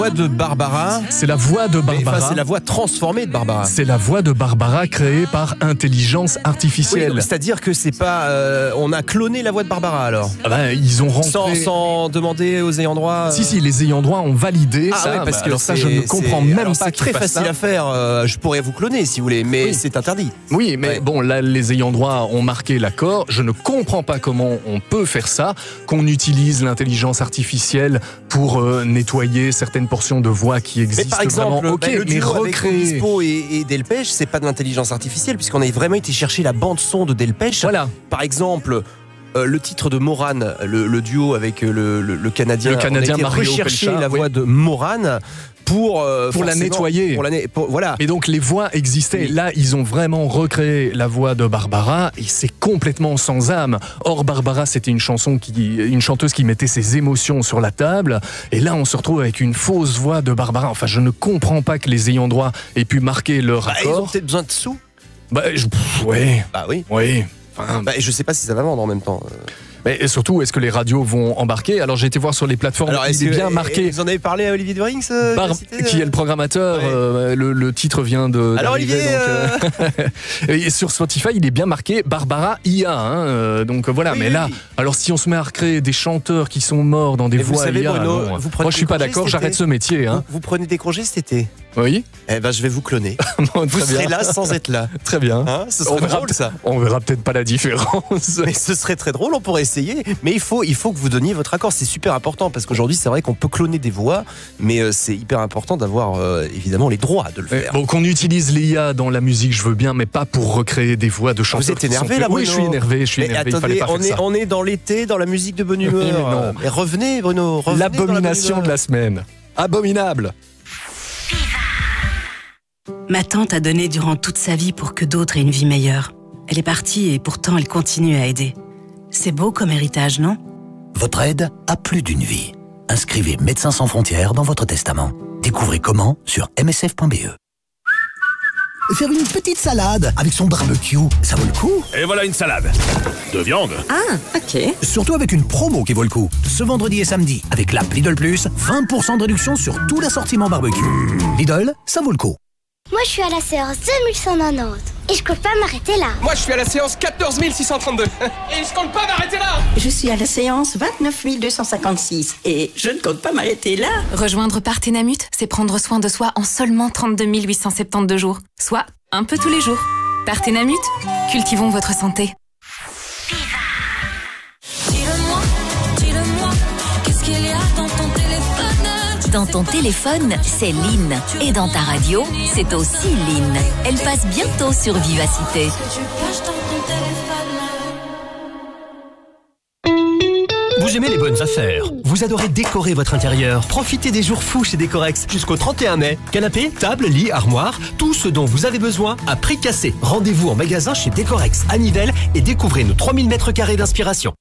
La voix de Barbara. C'est la voix de Barbara. Enfin, c'est la voix transformée de Barbara. C'est la voix de Barbara créée par intelligence artificielle. Oui, c'est-à-dire que c'est pas. On a cloné la voix de Barbara alors. Ah bah, ils ont rentré. Sans demander aux ayants droit. Si, les ayants droit ont validé ça. Ouais, parce que alors ça, je ne comprends même pas. C'est très facile à faire. Je pourrais vous cloner si vous voulez, mais c'est interdit. Oui, mais bon, là, les ayants droit ont marqué l'accord. Je ne comprends pas comment on peut faire ça, qu'on utilise l'intelligence artificielle pour nettoyer certaines portions de voix qui existent. Mais par exemple, vraiment. le duo avec Obispo et Delpech, c'est pas de l'intelligence artificielle, puisqu'on a vraiment été chercher la bande-son de Delpech. Voilà. Par exemple, le titre de Moran, le duo avec le Canadien. Le Canadien on a été Mario rechercher Pelchat, la voix de Moran pour la nettoyer. Voilà. Et donc les voix existaient. Oui. Là, ils ont vraiment recréé la voix de Barbara et c'est complètement sans âme. Or, Barbara, c'était une chanteuse qui mettait ses émotions sur la table. Et là, on se retrouve avec une fausse voix de Barbara. Enfin, je ne comprends pas que les ayants droit aient pu marquer leur accord. Ils ont peut-être besoin de sous. Ouais. Bah oui. Oui. Enfin, je sais pas si ça va vendre en même temps. Mais surtout, est-ce que les radios vont embarquer? Alors j'ai été voir sur les plateformes, alors, il est bien marqué. Vous en avez parlé à Olivier During, qui est le programmateur, ouais. Le titre vient de. Alors Olivier et sur Spotify, il est bien marqué Barbara IA. Hein, donc voilà, oui, mais là, alors si on se met à recréer des chanteurs qui sont morts dans des voix vous savez, IA, Bruno, moi je suis pas d'accord, j'arrête ce métier. Hein. Vous prenez des congés cet été? Oui. Eh ben je vais vous cloner. Vous serez là sans être là. Très bien. Hein, ce serait drôle ça. On verra peut-être pas la différence. Mais ce serait très drôle, on pourrait essayer. Mais il faut que vous donniez votre accord, c'est super important parce qu'aujourd'hui c'est vrai qu'on peut cloner des voix, mais c'est hyper important d'avoir évidemment les droits de le faire. Bon, qu'on utilise l'IA dans la musique, je veux bien, mais pas pour recréer des voix de chanteurs. Vous êtes énervé là, Bruno? Oui, je suis énervé. Mais attendez, on est dans l'été, dans la musique de bonne humeur. Mais revenez, Bruno. L'abomination de la semaine. Abominable. Ma tante a donné durant toute sa vie pour que d'autres aient une vie meilleure. Elle est partie et pourtant elle continue à aider. C'est beau comme héritage, non? Votre aide a plus d'une vie. Inscrivez Médecins sans frontières dans votre testament. Découvrez comment sur msf.be. Faire une petite salade avec son barbecue, ça vaut le coup. Et voilà une salade de viande. Ah, ok. Surtout avec une promo qui vaut le coup. Ce vendredi et samedi, avec l'app Lidl Plus, 20% de réduction sur tout l'assortiment barbecue. Lidl, ça vaut le coup. Moi, je suis à la séance 2190 et je compte pas m'arrêter là. Moi, je suis à la séance 14 632 et je compte pas m'arrêter là. Je suis à la séance 29 256 et je ne compte pas m'arrêter là. Rejoindre Partenamut, c'est prendre soin de soi en seulement 32 872 jours, soit un peu tous les jours. Partenamut, cultivons votre santé. Dis-le-moi, qu'est-ce qu'il y a dans ton téléphone? Dans ton téléphone, c'est Lynn. Et dans ta radio, c'est aussi Lynn. Elle passe bientôt sur Vivacité. Vous aimez les bonnes affaires? Vous adorez décorer votre intérieur? Profitez des jours fous chez Décorex jusqu'au 31 mai. Canapé, table, lit, armoire, tout ce dont vous avez besoin à prix cassé. Rendez-vous en magasin chez Décorex à Nivelles et découvrez nos 3000 m² d'inspiration.